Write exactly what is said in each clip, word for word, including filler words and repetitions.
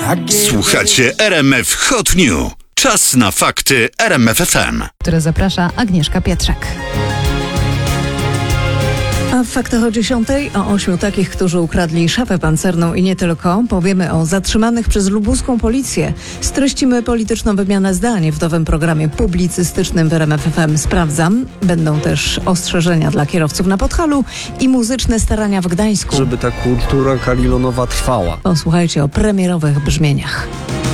Słuchacie R M F Hot New. Czas na fakty R M F F M. Które zaprasza Agnieszka Pietrzak. A w faktach o dziesiątej o ośmiu takich, którzy ukradli szafę pancerną i nie tylko. Powiemy o zatrzymanych przez lubuską policję. Streścimy polityczną wymianę zdań w nowym programie publicystycznym w R M F F M Sprawdzam. Będą też ostrzeżenia dla kierowców na Podhalu i muzyczne starania w Gdańsku. Żeby ta kultura karilonowa trwała. Posłuchajcie o premierowych brzmieniach.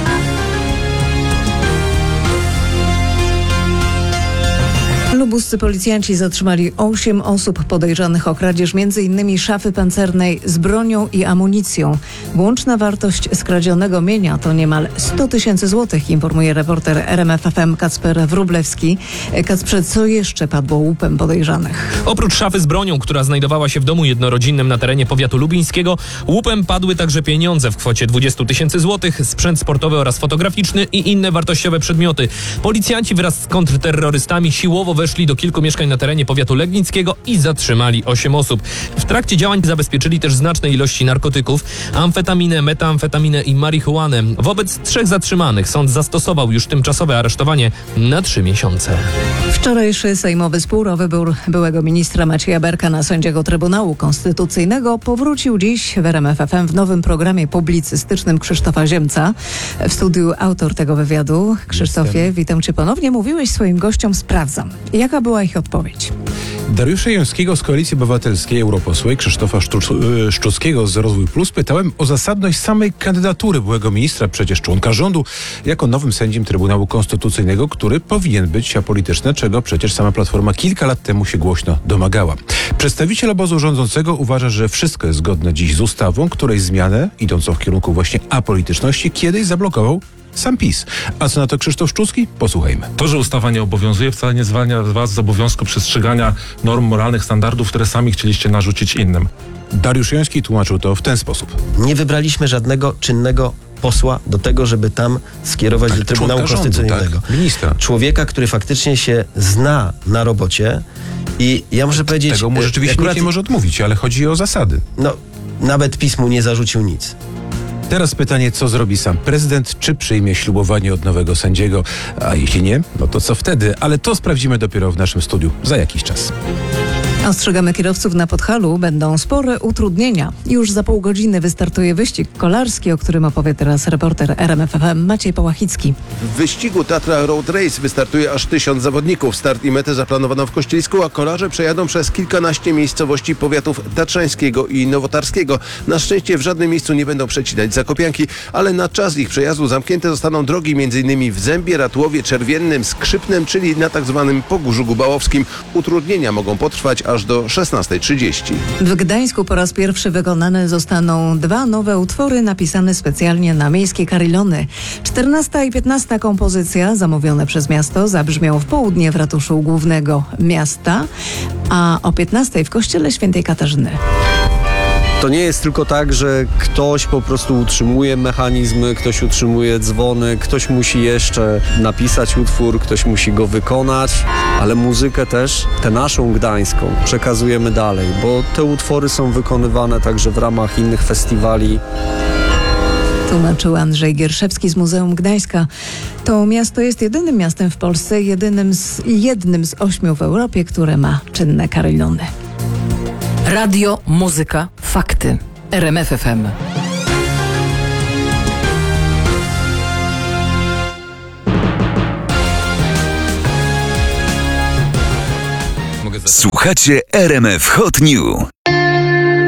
Lubuscy policjanci zatrzymali osiem osób podejrzanych o kradzież między innymi szafy pancernej z bronią i amunicją. Łączna wartość skradzionego mienia to niemal sto tysięcy złotych, informuje reporter R M F F M Kacper Wróblewski. Kacprze, co jeszcze padło łupem podejrzanych? Oprócz szafy z bronią, która znajdowała się w domu jednorodzinnym na terenie powiatu lubińskiego, łupem padły także pieniądze w kwocie dwadzieścia tysięcy złotych, sprzęt sportowy oraz fotograficzny i inne wartościowe przedmioty. Policjanci wraz z kontrterrorystami siłowo weszli do kilku mieszkań na terenie powiatu legnickiego i zatrzymali osiem osób. W trakcie działań zabezpieczyli też znaczne ilości narkotyków, amfetaminę, metamfetaminę i marihuanę. Wobec trzech zatrzymanych sąd zastosował już tymczasowe aresztowanie na trzy miesiące. Wczorajszy sejmowy spór o wybór byłego ministra Macieja Berka na sędziego Trybunału Konstytucyjnego powrócił dziś w R M F F M w nowym programie publicystycznym Krzysztofa Ziemca. W studiu autor tego wywiadu. Krzysztofie, Jestem. Witam cię ponownie. Mówiłeś swoim gościom Sprawdzam. Jaka była ich odpowiedź? Dariusza Jońskiego z Koalicji Obywatelskiej, europosła, Krzysztofa Szczu- Szczuckiego z Rozwój Plus pytałem o zasadność samej kandydatury byłego ministra, przecież członka rządu, jako nowym sędzim Trybunału Konstytucyjnego, który powinien być apolityczny, czego przecież sama Platforma kilka lat temu się głośno domagała. Przedstawiciel obozu rządzącego uważa, że wszystko jest zgodne dziś z ustawą, której zmianę, idącą w kierunku właśnie apolityczności, kiedyś zablokował sam PiS. A co na to Krzysztof Szczucki? Posłuchajmy. To, że ustawa nie obowiązuje, wcale nie zwalnia was z obowiązku przestrzegania norm moralnych, standardów, które sami chcieliście narzucić innym. Dariusz Joński tłumaczył to w ten sposób. Nie wybraliśmy żadnego czynnego posła do tego, żeby tam skierować tak, do Trybunału Konstytucyjnego. Tak, ministra. Człowieka, który faktycznie się zna na robocie i ja muszę powiedzieć... Tego mu rzeczywiście akurat, nikt nie może odmówić, ale chodzi o zasady. No, nawet PiS mu nie zarzucił nic. Teraz pytanie, co zrobi sam prezydent, czy przyjmie ślubowanie od nowego sędziego, a jeśli nie, no to co wtedy? Ale to sprawdzimy dopiero w naszym studiu za jakiś czas. Ostrzegamy kierowców na Podhalu, będą spore utrudnienia. Już za pół godziny wystartuje wyścig kolarski, o którym opowie teraz reporter R M F F M Maciej Pałachicki. W wyścigu Tatra Road Race wystartuje aż tysiąc zawodników. Start i metę zaplanowano w Kościelisku, a kolarze przejadą przez kilkanaście miejscowości powiatów tatrzańskiego i nowotarskiego. Na szczęście w żadnym miejscu nie będą przecinać zakopianki, ale na czas ich przejazdu zamknięte zostaną drogi m.in. w Zębie, Ratłowie, Czerwiennym, Skrzypnem, czyli na tzw. Pogórzu Gubałowskim. Utrudnienia mogą potrwać aż do szesnastej trzydzieści. W Gdańsku po raz pierwszy wykonane zostaną dwa nowe utwory napisane specjalnie na miejskie karillony. czternasta i piętnasta kompozycja zamówione przez miasto zabrzmią w południe w ratuszu głównego miasta, a o piętnastej w kościele świętej Katarzyny. To nie jest tylko tak, że ktoś po prostu utrzymuje mechanizmy, ktoś utrzymuje dzwony, ktoś musi jeszcze napisać utwór, ktoś musi go wykonać, ale muzykę też, tę naszą gdańską, przekazujemy dalej, bo te utwory są wykonywane także w ramach innych festiwali. Tłumaczył Andrzej Gierszewski z Muzeum Gdańska. To miasto jest jedynym miastem w Polsce, jedynym z, jednym z ośmiu w Europie, które ma czynne karillony. Radio, muzyka, fakty. R M F F M. Słuchacie R M F Hot New.